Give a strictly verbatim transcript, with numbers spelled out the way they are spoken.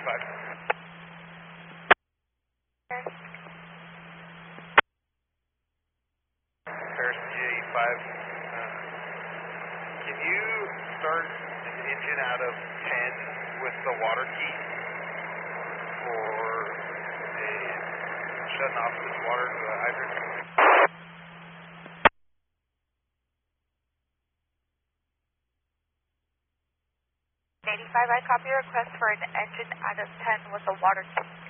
eighty-five. Paris G eighty-five. Uh, can you start an engine out of ten with the water key for a shutting off this water to the hydrant? eighty-five, I copy your request for an engine out of ten with the water key.